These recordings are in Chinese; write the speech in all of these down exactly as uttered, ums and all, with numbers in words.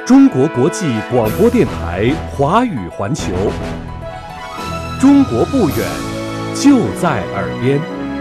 中国国际广播电台华语环球，中国不远，就在耳边。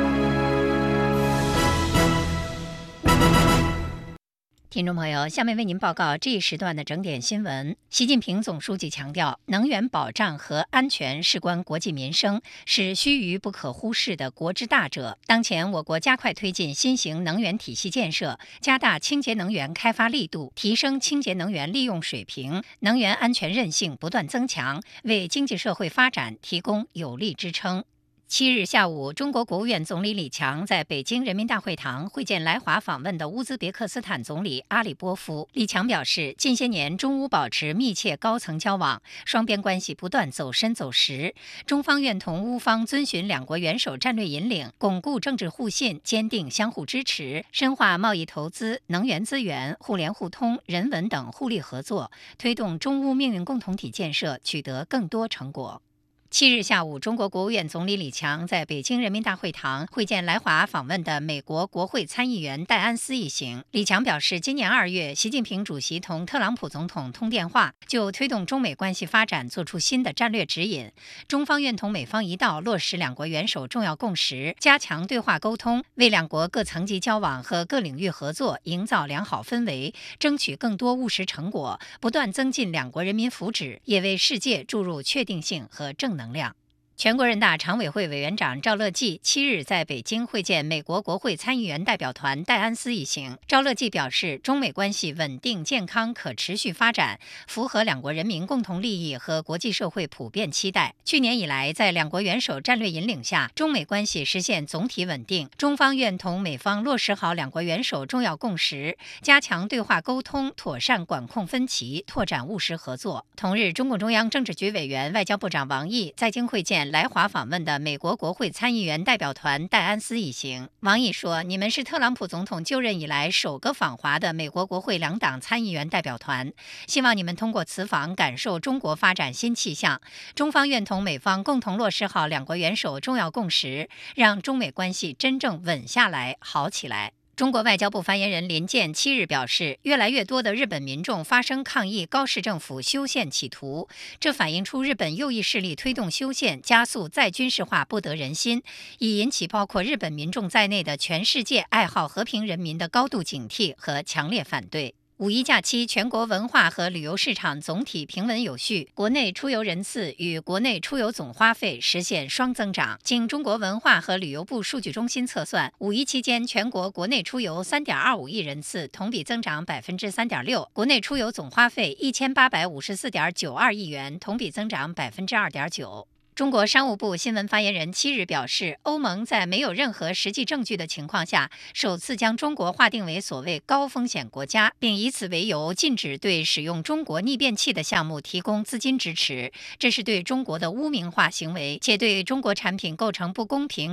听众朋友，下面为您报告这一时段的整点新闻。习近平总书记强调，能源保障和安全事关国计民生，是须臾不可忽视的国之大者。当前，我国加快推进新型能源体系建设，加大清洁能源开发力度，提升清洁能源利用水平，能源安全韧性不断增强，为经济社会发展提供有力支撑。七日下午，中国国务院总理李强在北京人民大会堂会见来华访问的乌兹别克斯坦总理阿里波夫。李强表示，近些年中乌保持密切高层交往，双边关系不断走深走实。中方愿同乌方遵循两国元首战略引领，巩固政治互信，坚定相互支持，深化贸易投资、能源资源、互联互通、人文等互利合作，推动中乌命运共同体建设取得更多成果。七日下午，中国国务院总理李强在北京人民大会堂会见来华访问的美国国会参议员戴安斯一行。李强表示，今年二月，习近平主席同特朗普总统通电话，就推动中美关系发展作出新的战略指引。中方愿同美方一道落实两国元首重要共识，加强对话沟通，为两国各层级交往和各领域合作营造良好氛围，争取更多务实成果，不断增进两国人民福祉，也为世界注入确定性和正能量。全国人大常委会委员长赵乐际七日在北京会见美国国会参议员代表团戴安斯一行。赵乐际表示，中美关系稳定、健康、可持续发展，符合两国人民共同利益和国际社会普遍期待。去年以来，在两国元首战略引领下，中美关系实现总体稳定。中方愿同美方落实好两国元首重要共识，加强对话沟通，妥善管控分歧，拓展务实合作。同日，中共中央政治局委员、外交部长王毅在京会见来华访问的美国国会参议员代表团戴安斯一行。王毅说，你们是特朗普总统就任以来首个访华的美国国会两党参议员代表团，希望你们通过此访感受中国发展新气象。中方愿同美方共同落实好两国元首重要共识，让中美关系真正稳下来、好起来。中国外交部发言人林健七日表示，越来越多的日本民众发声抗议高市政府修宪企图，这反映出日本右翼势力推动修宪、加速再军事化不得人心，已引起包括日本民众在内的全世界爱好和平人民的高度警惕和强烈反对。五一假期，全国文化和旅游市场总体平稳有序，国内出游人次与国内出游总花费实现双增长。经中国文化和旅游部数据中心测算，五一期间全国国内出游 三点二五亿人次，同比增长 百分之三点六， 国内出游总花费一千八百五十四点九二亿元，同比增长 百分之二点九。中国商务部新闻发言人七日表示，欧盟在没有任何实际证据的情况下，首次将中国划定为所谓高风险国家，并以此为由禁止对使用中国逆变器的项目提供资金支持，这是对中国的污名化行为，且对中国产品构成不公平